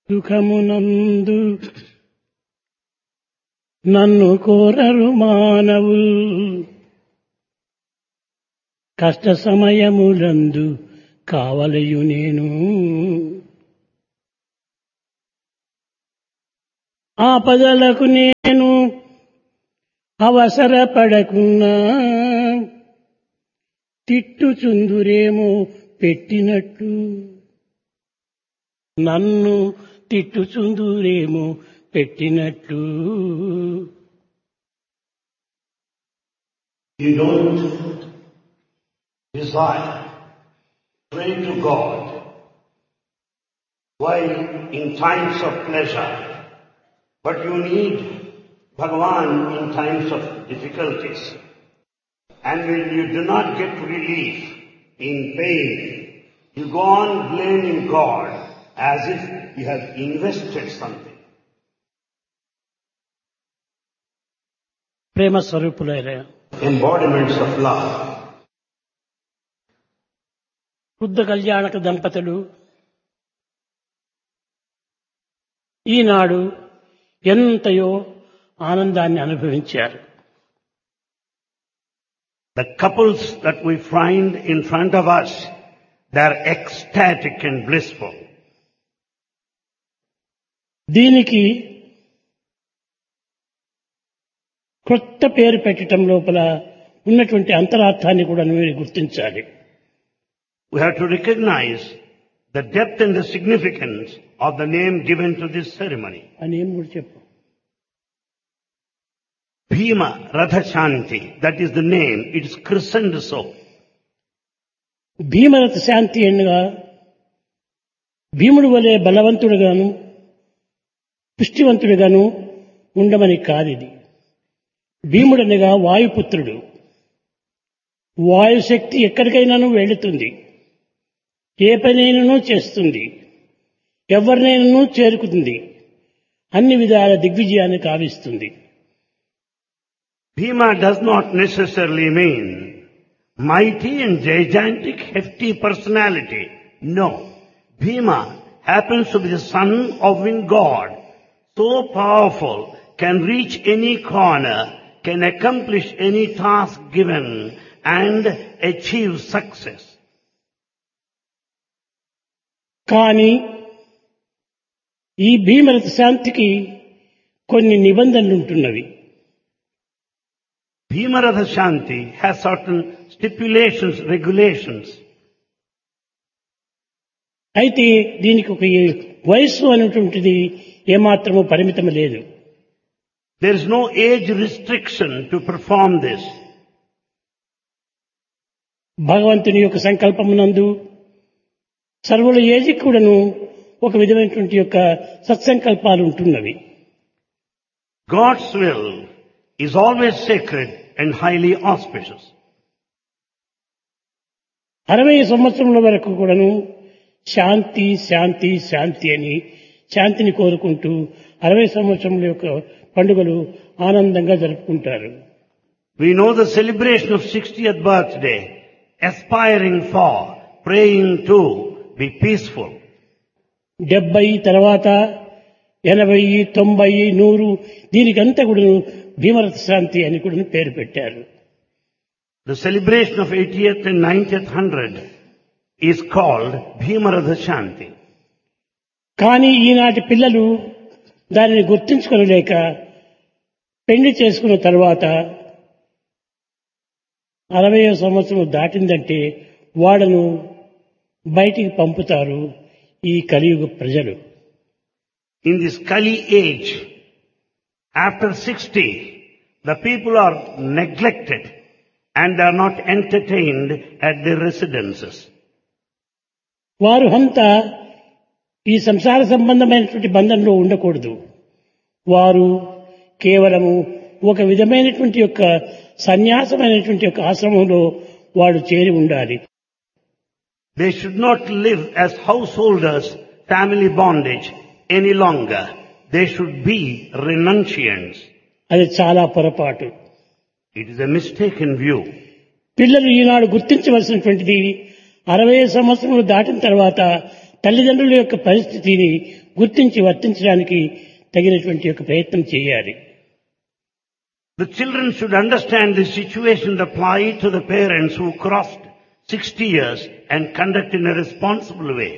సుఖమునందు నన్ను కోరరు మానవుల్ కష్ట సమయములందు కావలయు నేను ఆపదలకు నేను అవసరపడకున్నా తిట్టుచుందురేమో పెట్టినట్టు నన్ను తిట్టుచుందురేమో పెట్టినట్టు. You don't desire, pray to God while in times of pleasure, but you need Bhagavan in times of difficulties. And when you do not get relief in pain, you go on blaming God as if you have invested something. Prema స్వరూపులైన Embodiments of love. Buddha కళ్యాణక దంపతులు ఈనాడు ఎంతయో ఆనందాన్ని అనుభవించారు. The couples that we find in front of us, they are ecstatic and blissful. దీనికి కొత్త పేరు పెట్టడం లోపల ఉన్నటువంటి అంతరార్థాన్ని కూడా మీరు గుర్తించాలి. We have to recognize the depth and the significance of the name given to this ceremony. అని ఏం కూడా చెప్పు. Bhima Ratha Shanti, that is the name, it is christened so. Bhimaratha శాంతి అనగా భీముడు వలె బలవంతుడుగాను పుష్టివంతుడుగాను ఉండమని కాదిది. భీముడనగా వాయుపుత్రుడు. వాయుశక్తి ఎక్కడికైనాను వెళుతుంది, ఏ పనైనాను చేస్తుంది, ఎవరినైనాను చేరుకుతుంది, అన్ని విధాల దిగ్విజయాన్ని కావిస్తుంది. Bhima does not necessarily mean mighty and gigantic, hefty personality. No. Bhima happens to be the son of wind god, so powerful, can reach any corner, can accomplish any task given and achieve success. కానీ ఈ భీమరథ శాంతికి కొన్ని నిబంధనలు ఉంటున్నవి. Bhima Ratha Shanti has certain stipulations, regulations. అయితే దీనికి ఒక వయస్సు అనేటువంటిది ఏమాత్రము పరిమితం లేదు. There is no age restriction to perform this. భగవంతుని యొక్క సంకల్పమునందు సర్వుల ఏజి కూడాను ఒక విధమైనటువంటి యొక్క సత్సంకల్పాలు ఉంటున్నవి. God's will is always sacred and highly auspicious. 60 సంవత్సరముల వరకు కూడాను శాంతి శాంతి శాంతి అని శాంతిని కోరుకుంటూ 60 సంవత్సరముల యొక్క పండుగలు ఆనందంగా జరుపుకుంటారు. We know the celebration of 60th birthday, aspiring for, praying to be peaceful. 70 తర్వాత 80, 90, 100 దీనికంతా కూడా భీమరథ శాంతి అని కూడా పేరు పెట్టారు. The celebration of 80th and 90th 100 is called Bhima Ratha Shanti. కానీ ఈనాటి పిల్లలు దానిని గుర్తించుకోలేక పెళ్లి చేసుకున్న తర్వాత 60వ సంవత్సరం దాటిందంటే వాడను బయటికి పంపుతారు ఈ కలియుగ ప్రజలు. In this Kali age, after 60, the people are neglected and they are not entertained at their residences. వారు అంతా ఈ సంసార సంబంధమైనటువంటి బంధంలో ఉండకూడదు. వారు కేవలము ఒక విధమైనటువంటి యొక్క సన్యాసమైనటువంటి యొక్క ఆశ్రమంలో వాడు చేరి ఉండాలి. They should not live as householders, family bondage any longer. They should be renunciants. అది చాలా పొరపాటు. It is a mistaken view. పిల్లలు ఈనాడు గుర్తించవలసినటువంటిది 60 సంవత్సరములు దాటిన తర్వాత తల్లిదండ్రుల యొక్క పరిస్థితిని గుర్తించి వర్తించడానికి తగినటువంటి యొక్క ప్రయత్నం చేయాలి. The children should understand the situation applied to the parents who crossed 60 years and conduct in a responsible way.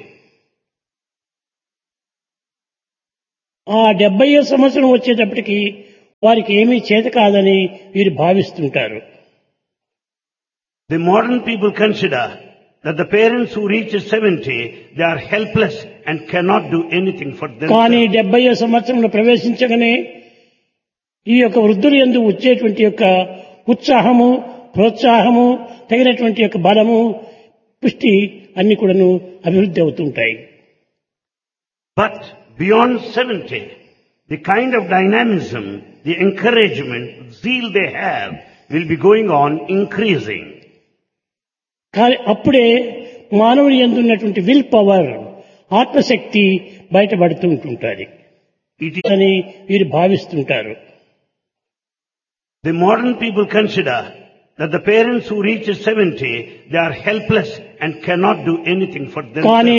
ఆ 70వ సంవత్సరం వచ్చేటప్పటికి వారికి ఏమీ చేత కాదని వీరు భావిస్తుంటారు. The modern people consider that the parents who reach 70, they are helpless and cannot do anything for కానీ themselves. 70వ సంవత్సరంలో ప్రవేశించగానే ఈ యొక్క వృద్ధులు యందు వచ్చేటువంటి యొక్క ఉత్సాహము, ప్రోత్సాహము, తగినటువంటి యొక్క బలము, పుష్టి అన్ని కూడాను అభివృద్ధి అవుతుంటాయి. But beyond 70, the kind of dynamism, the encouragement, zeal they have will be going on increasing. కానీ అప్పుడే మానవుని యందు ఉన్నటువంటి విల్ పవర్, ఆత్మశక్తి బయటపడుతూ ఉంటుంటుంది It is, అని వీరు భావిస్తుంటారు. the modern people consider that the parents who reach 70, they are helpless and cannot do anything for themselves. కానీ